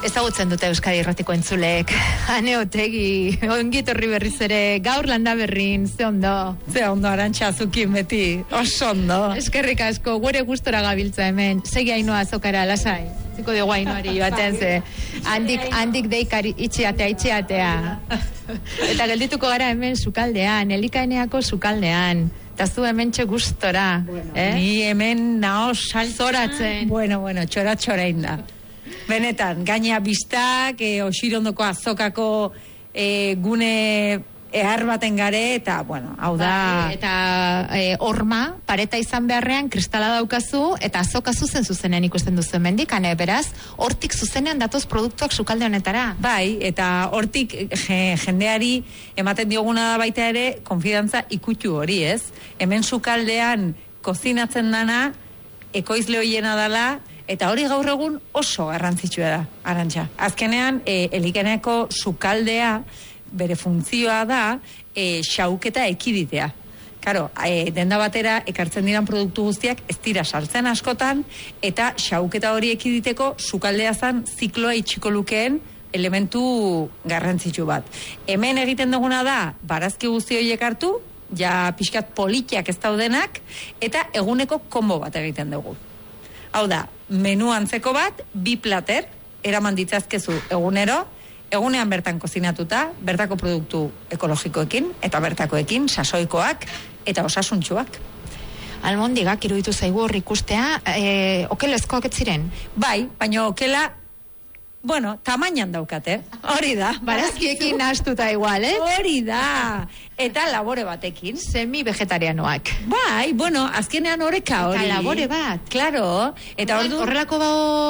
Ezagutzen dute Euskadi Irratiko entzuleek. Ane Otegi, ongitorri berriz ere, gaur landa berrin, ze ondo. Ze ondo, Arantxa, zukin beti, oso ondo. Eskerrik asko, gure gustora gabiltza hemen. Segi Ainhoa azokara, lasai. Ziko dugu Ainhoari joaten ze. Handik deikari itxeatea. Eta geldituko gara hemen sukaldean, elikaeneako sukaldean. Eta zu hemen txe gustora. Bueno, ni hemen nao salzoratzen. Bueno, txora-txorain da. Benetan, gaina biztak, Osirondoko azokako gune ehar baten gare, eta, bueno, hau da... Eta horma, pareta izan beharrean, kristala daukazu, eta azoka zuzenen ikusten duzu hemendik, beraz, hortik zuzenean datoz produktuak sukalde honetara. Bai, eta hortik jendeari ematen dioguna da baita ere, konfidantza ikutu hori, ez? Hemen sukaldean kozinatzen dana, ekoizle hoiena dala, eta hori gaur egun oso garrantzitsua da, Arantxa. Azkenean, elikaneako sukaldea, bere funtzioa da, xauketa ekiditea. Karo, denda batera, ekartzen diran produktu guztiak, ez dira saltzen askotan, eta xauketa hori ekiditeko, sukaldea zan zikloa itxiko lukeen elementu garrantzitsu bat. Hemen egiten duguna da, barazki guzti horiek hartu, ja pixkat politiak ez daudenak, eta eguneko kombo bat egiten dugu. Hau da, menu antzeko bat, 2 plater, eraman ditzazkezu egunero, egunean bertan kozinatuta, bertako produktu ekologikoekin, eta bertakoekin, sasoikoak, eta osasuntxuak. Almondigak iruditu zaigu hor ikustea, okelezkoak ez ziren? Bai, baina okela, bueno, tamainan daukate, hori da. Barazkiekin nahastuta igual, Hori da, eta labore batekin. Semi-vegetarianoak. Bai, bueno, azkenean oreka hori. Eta labore bat. Claro, eta horrelako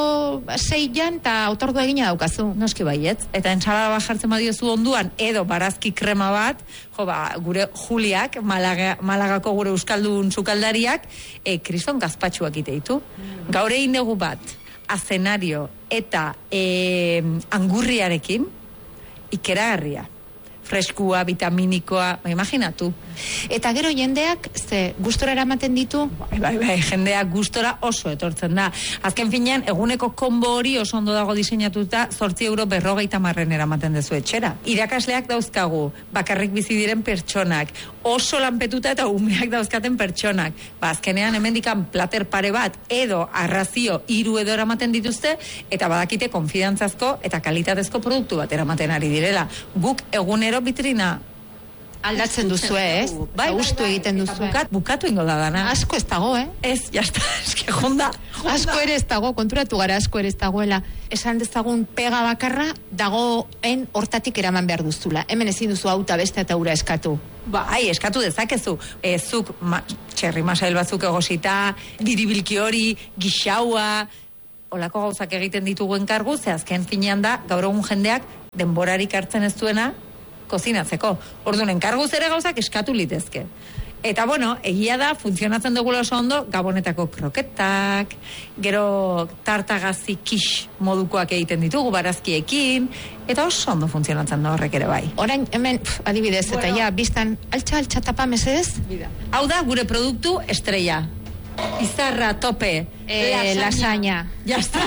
6 eta otordua egina daukazu. Noski baietz, eta entsalada bat jartzen badiozu onduan, edo barazki krema bat, gure Juliak, Malagako gure euskaldun sukaldariak, kriston gazpatxuak iteitu. Gaur egin dugu bat, azenario eta angurriarekin ikeragarria. Freskua, vitaminikoa, imaginatu. Eta gero jendeak, gustora eramaten ditu? Bai, jendeak gustora oso etortzen da. Azken finean, eguneko kombo hori oso ondo dago diseinatuta, 8,50 eramaten dezu etxera. Irakasleak dauzkagu, bakarrik bizi diren pertsonak, oso lanpetuta eta umeak dauzkaten pertsonak. Azkenean, hemendikan plater pare bat, edo arrazio 3 edo eramaten dituzte, eta badakite konfidantzazko eta kalitatezko produktu bat eramaten ari direla. Guk egunero vitrina aldatzen duzu, ez? Bai, gustu egiten duzu. Bukatu ingo da dana. Asko ez dago, Ez, jazta, eske jonda. Asko ere ez dago, konturatu gara asko ere ez dagoela. Esan dezagun pega bakarra dagoen hortatik eraman behar duzula. Hemen ezin duzu auta beste eta ura eskatu. Bai, eskatu dezakezu. Zuk txerri masail batzuk egosita, biribilki hori, gixaua, olako gauzak egiten ditugu enkargu, ze azken finean da, gaur egun jendeak denborarik hartzen ez duena, kozinatzeko. Orduan, enkarguz ere gauzak eskatu litezke. Eta, bueno, egia da, funtzionatzen dugula oso ondo, gabonetako kroketak, gero tartagazi kix modukoak egiten ditugu, barazkiekin, eta oso ondo funtzionatzen da horrek ere bai. Orain, hemen, adibidez, eta ja, biztan, altxa tapa mesedez? Hau da, gure produktu estrella. Izarra, tope, lasaña. Jazta.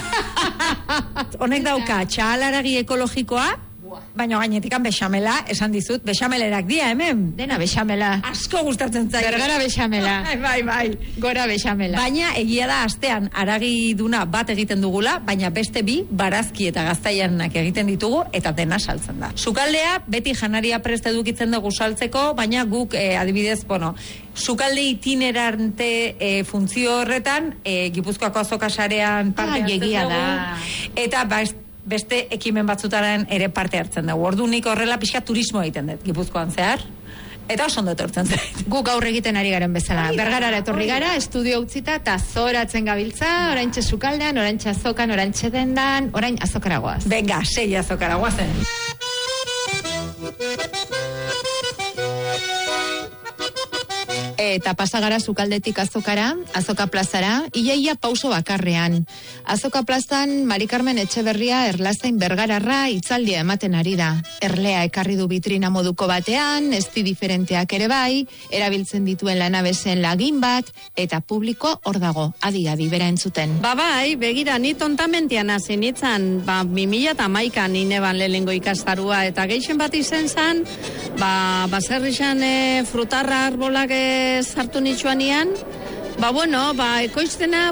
Honek dauka, txahalaragi ekologikoa, baina gainetikan bexamela, esan dizut, bexamelerak dia hemen. Dena bexamela. Asko gustatzen zaio. Bergara bexamela. Bai. Gora bexamela. Baina egia da astean aragi duna bat egiten dugula, baina beste 2 barazki eta gaztaianak egiten ditugu eta dena saltzen da. Sukaldea beti janaria prest edukitzen dugu saltzeko, baina guk adibidez, sukalde itinerante funtzio horretan, Gipuzkoako azoka sarean parte hartzen dugu. Eta beste ekimen batzutaren ere parte hartzen dugu. Ordunik horrela pixka turismo egiten dut, Gipuzkoan zehar. Eta oso ondo etortzen zait. Guk gaur egiten ari garen bezala. Bergarara etorri gara, estudio utzita, eta zoratzen gabiltza, oraintxe sukaldean, oraintxe azokan, oraintxe dendan, orain azokaragoaz. Venga, 6 azokaragoazen. Eta pasagara sukaldetik azokara, azoka plazara, iaia pauso bakarrean. Azoka plazan, Mari Carmen Etxeberria Erlazain Bergararra itzaldia ematen ari da. Erlea ekarri du vitrina moduko batean, esti diferenteak ere bai, erabiltzen dituen lanabesen lagin bat, eta publiko hor dago, adi bera entzuten. Bai, begira, ni tontamentian hasi nitzan, 2011an nineban lehengo ikastarua, eta geixen bat izen zan, baserrixan frutarra arbolak sartu nitsuanian, ekoiztena,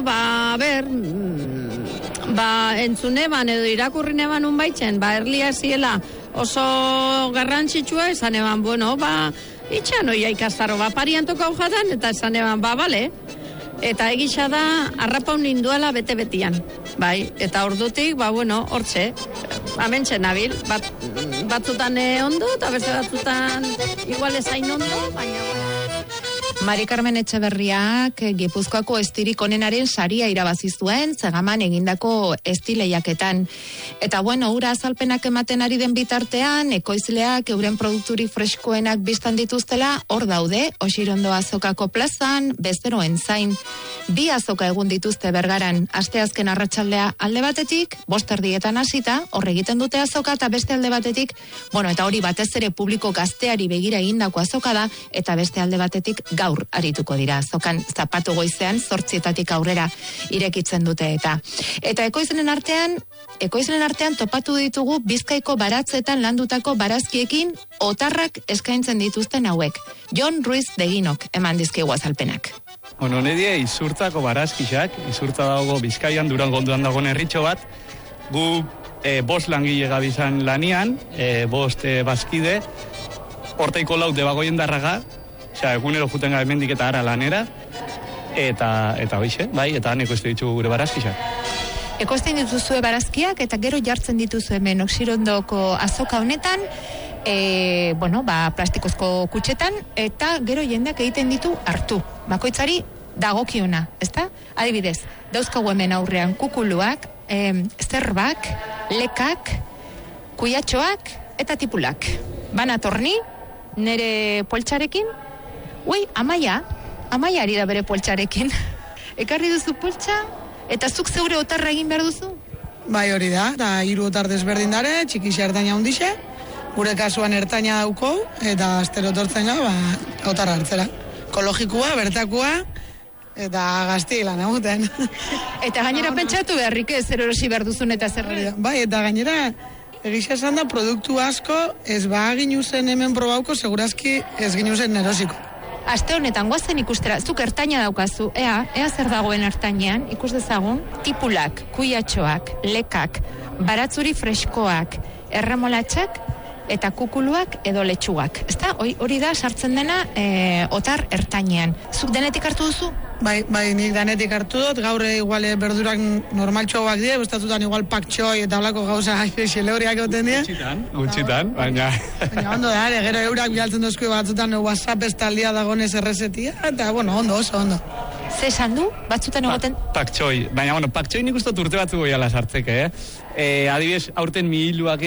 entzuneban edo irakurrineban unbaitzen, erlia ziela oso garrantzitsua, esan eban, itxan oia ikastaro, pariantok hau jatan, eta esan eban, bale, eta egisa da, arrapaun ninduela bete-betian, bai, eta ordutik, hortxe, amentxe nabil, batzutan ondo, eta beste batzutan igual ezain ondo, baina... Mari Carmen Etxeberriak Gipuzkoako estirik onenaren saria irabazi zuen Zegaman egindako estileiaketan. Eta ura azalpenak ematen ari den bitartean, ekoizleak euren produkturik freskoenak biztan dituztela, hor daude, Osirondo azokako plazan, bezeroen zain. 2 azoka egun dituzte Bergaran, asteazken arratsaldea alde batetik, 5:00 hasita, hor egiten dute azoka, eta beste alde batetik, eta hori batez ere publiko gazteari begira egindako azoka da, eta beste alde batetik gaur arituko dira. Azokan zapatu goizean 8:00 aurrera irekitzen dute eta ekoizlen artean topatu ditugu Bizkaiko baratzetan landutako barazkiekin otarrak eskaintzen dituzten hauek. Jon Ruiz Deginok eman dizkigu azalpenak. Nedia Izurtzako barazkiak, Izurtza dago Bizkaian Durango ondoan dagoen herritxo bat. Gu 5 langile gabizan lanian, 5 bazkide, horteiko 4 debagoien darraga, egunero juten gabe mendik eta ara lanera, eta hoixe, bai, eta han ekoizte ditugu gure barazkiak. Ekoizten dituzue barazkiak, eta gero jartzen dituzu hemen Osirondoko azoka honetan, plastikozko kutxetan, eta gero jendeak egiten ditu hartu. Bakoitzari dagokiona, ezta? Adibidez, dauzkagu hemen aurrean kukuluak, zerbak, lekak, kuiatxoak eta tipulak. Banatorni, nere poltsarekin, Amaia ari da bere poltsarekin. Ekarri duzu poltsa, eta zuk zeure otarra egin behar duzu? Bai, hori da, eta 3 otar desberdin dare, txikixe ertaina hundixe, gure kasuan ertaina dauko, eta astero tortzen otarra hartzera. Ekologikoa, bertakoa, eta gaztilan eguten. Eta gainera pentsatu beharrik ez, zer erosi behar duzun eta zer. Bai, eta gainera, egisa esan da, produktu asko, ez ginuzen hemen probauko, segurazki ez ginuzen erosiko. Aste honetan goazen ikustera, zuk ertaina daukazu, ea zer dagoen ertainean, ikus dezagun, tipulak, kuiatxoak, lekak, baratzuri freskoak, erremolatxak, eta kukuluak edo letxugak. Ezta? Hori da sartzen dena otar ertainean. Zuk denetik hartu duzu? Bai, nik denetik hartu dut, gaur igual berdurak normaltxoak dira, bestatutan igual paktxoi eta holako gauza xeleuriak goten dira. Gutxitan, baina... Baina ondo da, gero eurak bialtzen dozku batzutan WhatsApp estaldia dagonez errezetia, eta ondo, oso ondo. Ze esan du? Batzutan egoten? Paktxoi, baina paktxoi nik uste urte batzu goiala sartzeke, adibidez, aurten mihilua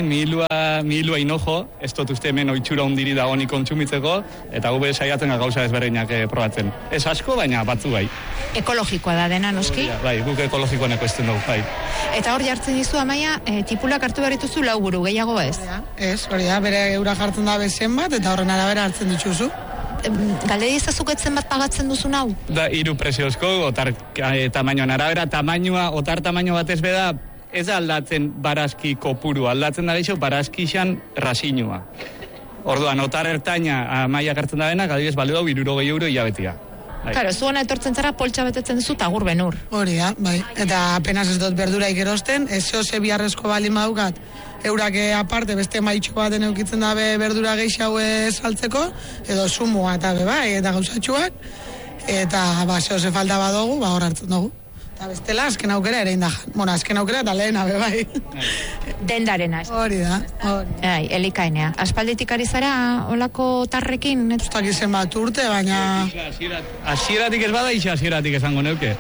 inojo, ez dut uste hemen oitxura ondiri dagoni kontsumitzeko, eta gube saiatzen gauza ezberdinak probatzen. Ez asko, baina batzu bai. Ekologikoa da dena, noski? Bai, guk ekologikoan ekoizten dugu, bai. Eta hor jartzen dizu, Amaia, tipulak hartu berrituzu 4 buru, gehiago ez? Ez, hori da, bere eura jartzen da bezen bat, eta horren arabera hartzen dituzu. Galderi ezazuketzen bat pagatzen duzun hau? Da, 3 preziozko, otar tamainoan arabera, otar tamaino batez beda, ez aldatzen barazki kopuru, aldatzen da geixo barazkixan rasinua. Orduan, otar ertaina Amaia hartzen da benak, adibidez, balio dau 60 euro hilabetia. Claro, zuena etortzen zara poltsa betetzen duzu eta gur benur. Hori da, bai. Eta apenas ez dut berduraik erosten, ez zehose biharrezko bali maukat, eurak aparte beste maitxo baten eukitzen dabe berdura gehiago saltzeko, edo sumua eta bai, eta gauzatxuak, eta zehose falta badogu, hor hartzen dugu. Eta bestela, azken aukera ere indajan. Azken aukera eta lehena, bai. Dendarena. Hori da. Elikainea. Aspalditik ari zara olako tarrekin? Uztak izen bat urte, baina... Asieratik ez bada, asieratik esango neuke.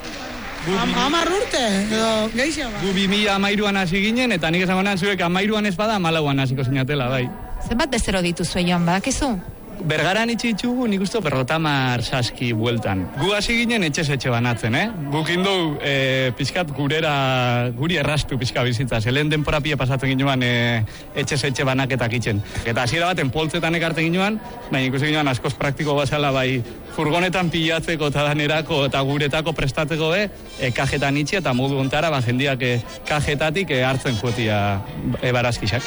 10 urte, edo geixia ba. Gu 2013an hasi ginen, eta nik esango nean zuek 13an ez bada, 14an hasiko zinatela, bai. Zenbat bezero dituzue joan, badakizu? Bergaran itxi ditugu nik uste 56 bueltan. Gu hasi ginen etxe banatzen, Guk indou pizkat guri errastu pizka bizitza. Zelen denpora pie pasatzen ginoan etxe banaketak itzen. Eta hasiera baten poltzetan ekarten ginoan, baina ikusi ginoan askoz praktiko bazala bai furgonetan pilatzeko eta danerako eta guretako prestatzeko kajetan itxi eta modu ontara jendiak kajetatik hartzen jotia barazkisak.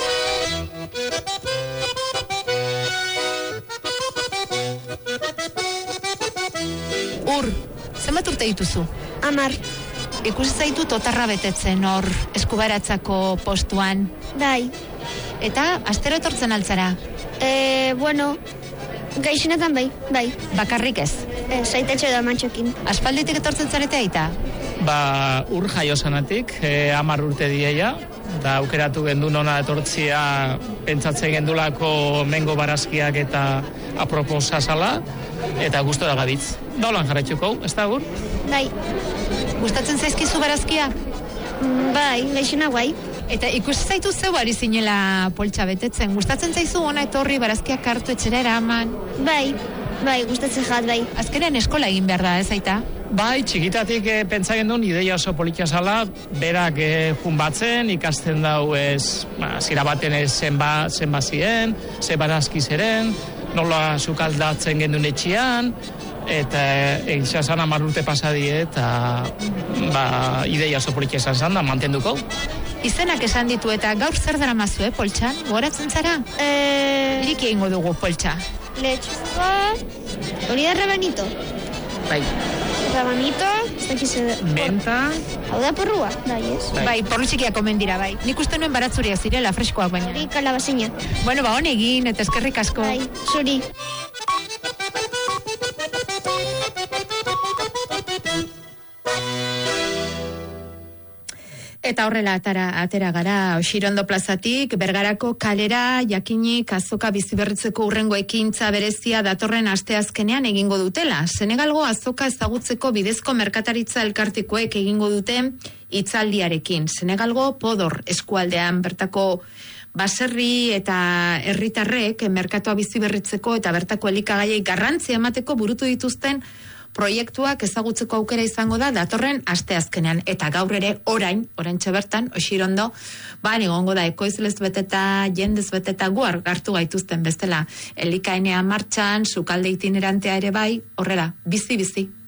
Zenbat urte dituzu? 10. Ikusi zaitu totarra betetzen hor eskubaratzako postuan. Bai. Eta astero etortzen altzara? Bueno, gaixenetan bai. Bakarrik ez? Zaitetxe da mantxokin. Aspalditik etortzen zarete aita? Ur jaiosanatik, 10 urte dieia, da aukeratu gendu nona etortzia pentsatzen gendulako mengo barazkiak eta aproposa sala, eta gustora gabitz. Daulan jarretxuko, ez da gur? Bai. Gustatzen zaizkizu barazkia? Bai, gaixena guai. Eta ikusi zaitu zeu ari zinela poltsa betetzen. Gustatzen zaizu ona etorri barazkiak hartu etxera eraman? Bai, gustatzen jat, bai. Azkenean eskola egin behar da, ez aita? Bai, txikitatik pentsa gendun ideia oso politia zala, berak jun batzen, ikasten dau zira baten zenba ziren, ze barazki zeren, nola sukaldatzen gendun etxian, eta egitza zan 10 urte pasadie, eta ideia oso politia zan da, mantenduko. Izenak esan ditu eta gaur zer dara mazu, poltsan? Goratzen zara? Irik egingo dugu poltsa. Lechuga, hori da rabanito. Bai. Rabanito, ez dakiz... Menta... Hau da porrua, bai, ez? Bai, porru txikiak omen dira, bai. Nik uste nuen baratzuriak zirela, freskoak baina. Hori kalabazina. Bueno, honegin, eta eskerrik asko. Bai, zuri. Eta horrela atera gara Oxirondo plazatik, Bergarako kalera jakinik azoka biziberritzeko urrengo ekintza berezia datorren asteazkenean egingo dutela. Senegalgo azoka ezagutzeko bidezko merkataritza elkartikoek egingo dute hitzaldiarekin. Senegalgo Podor eskualdean bertako baserri eta herritarrek merkatoa biziberritzeko eta bertako elikagaiei garrantzia emateko burutu dituzten proiektuak ezagutzeko aukera izango da datorren asteazkenean. Eta gaur ere oraintxe bertan, Oxirondo, egongo da ekoizlez beteta, jendez beteta guar hartu gaituzten bestela elikainea martxan, sukalde itinerantea ere bai, horrela, bizi.